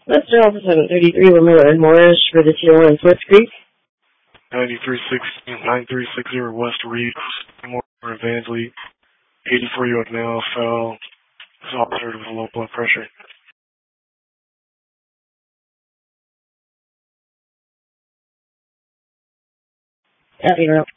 Mr. Alpha 733, we're Miller and Morris for the T1 in Swift Creek. 9360 West Reed, more Evansley, 84 year old male, fell, is observed with low blood pressure. Happy route.